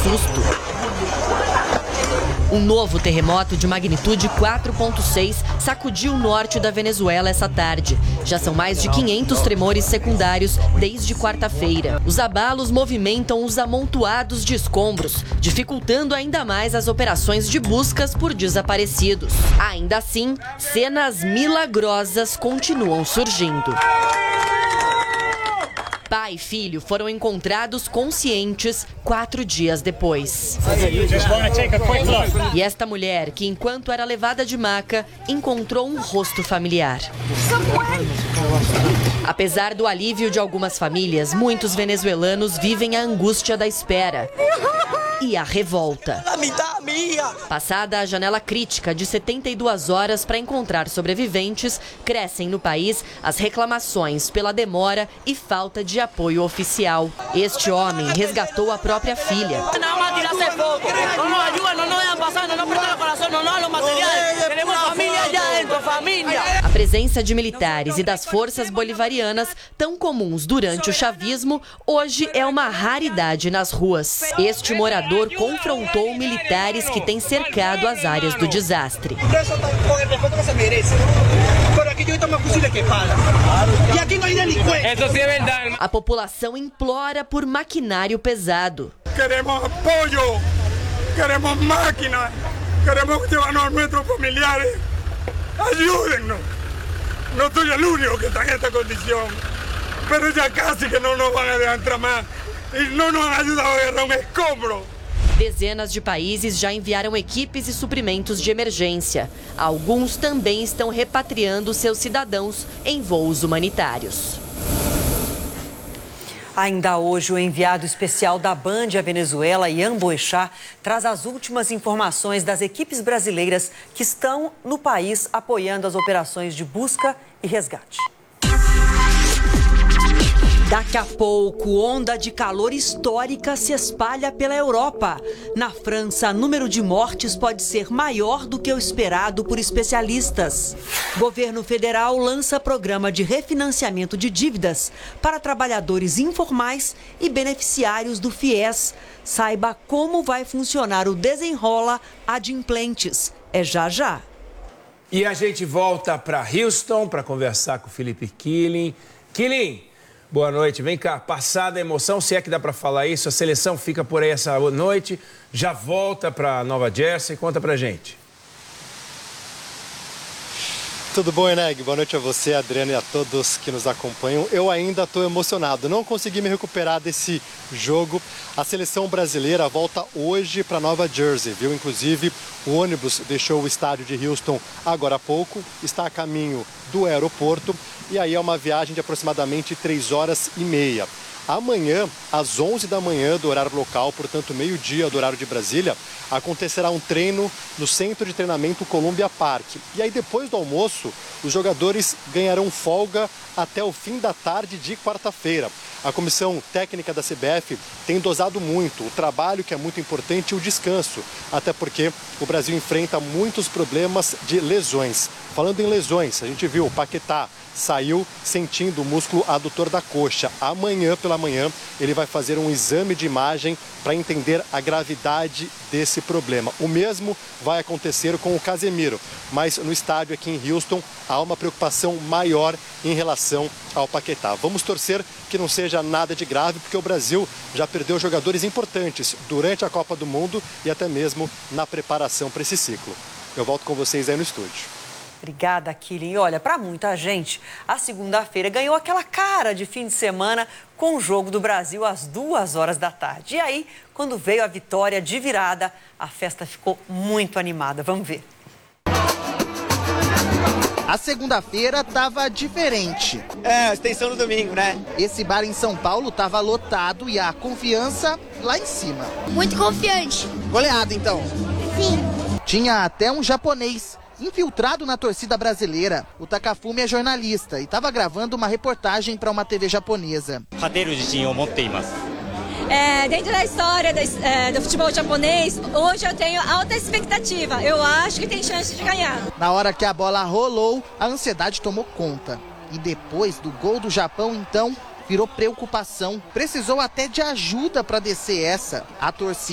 susto. Um novo terremoto de magnitude 4,6 sacudiu o norte da Venezuela essa tarde. Já são mais de 500 tremores secundários desde quarta-feira. Os abalos movimentam os amontoados de escombros, dificultando ainda mais as operações de buscas por desaparecidos. Ainda assim, cenas milagrosas continuam surgindo. Pai e filho foram encontrados conscientes 4 dias depois. E esta mulher, que enquanto era levada de maca, encontrou um rosto familiar. Apesar do alívio de algumas famílias, muitos venezuelanos vivem a angústia da espera e a revolta. Passada a janela crítica de 72 horas para encontrar sobreviventes, crescem no país as reclamações pela demora e falta de apoio oficial. Este homem resgatou a própria filha. A presença de militares e das forças bolivarianas, tão comuns durante o chavismo, hoje é uma raridade nas ruas. Este morador confrontou militares que têm cercado as áreas do desastre. A população implora por maquinário pesado. Queremos apoio, queremos máquinas, queremos llevarnos a nossos familiares. Ayúdennos. No soy el único que está en esta condición, pero ya casi que no nos van a dejar entrar más y no nos han ayudado a agarrar un escombro. Dezenas de países já enviaram equipes e suprimentos de emergência. Alguns também estão repatriando seus cidadãos em voos humanitários. Ainda hoje, o enviado especial da Band à Venezuela, Ian Boechat, traz as últimas informações das equipes brasileiras que estão no país apoiando as operações de busca e resgate. Daqui a pouco, onda de calor histórica se espalha pela Europa. Na França, o número de mortes pode ser maior do que o esperado por especialistas. Governo federal lança programa de refinanciamento de dívidas para trabalhadores informais e beneficiários do FIES. Saiba como vai funcionar o Desenrola Adimplentes. É já já. E a gente volta para Houston para conversar com o Felipe Killing. Killing, boa noite. Vem cá, passada a emoção, se é que dá para falar isso, a seleção fica por aí essa noite, já volta para Nova Jersey, conta pra gente. Tudo bom, Eneg? Boa noite a você, Adriano, e a todos que nos acompanham. Eu ainda estou emocionado, não consegui me recuperar desse jogo. A seleção brasileira volta hoje para Nova Jersey, viu? Inclusive, o ônibus deixou o estádio de Houston agora há pouco, está a caminho do aeroporto, e aí é uma viagem de aproximadamente 3h30. Amanhã, às 11 da manhã do horário local, portanto meio-dia do horário de Brasília, acontecerá um treino no Centro de Treinamento Columbia Park. E aí depois do almoço, os jogadores ganharão folga até o fim da tarde de quarta-feira. A comissão técnica da CBF tem dosado muito o trabalho, que é muito importante, e o descanso, até porque o Brasil enfrenta muitos problemas de lesões. Falando em lesões, a gente viu o Paquetá saiu sentindo o músculo adutor da coxa. Amanhã pela manhã ele vai fazer um exame de imagem para entender a gravidade desse problema. O mesmo vai acontecer com o Casemiro, mas no estádio aqui em Houston há uma preocupação maior em relação ao Paquetá. Vamos torcer que não seja nada de grave, porque o Brasil já perdeu jogadores importantes durante a Copa do Mundo e até mesmo na preparação para esse ciclo. Eu volto com vocês aí no estúdio. Obrigada, Killing. Olha, para muita gente, a segunda-feira ganhou aquela cara de fim de semana com o Jogo do Brasil às 2h da tarde. E aí, quando veio a vitória de virada, a festa ficou muito animada. Vamos ver. A segunda-feira estava diferente. É, extensão do domingo, né? Esse bar em São Paulo estava lotado e a confiança lá em cima. Muito confiante. Goleada, então? Sim. Tinha até um japonês infiltrado na torcida brasileira. O Takafumi é jornalista e estava gravando uma reportagem para uma TV japonesa. Dentro da história do futebol japonês, hoje eu tenho alta expectativa. Eu acho que tem chance de ganhar. Na hora que a bola rolou, a ansiedade tomou conta. E depois do gol do Japão, então, virou preocupação. Precisou até de ajuda para descer essa. A torcida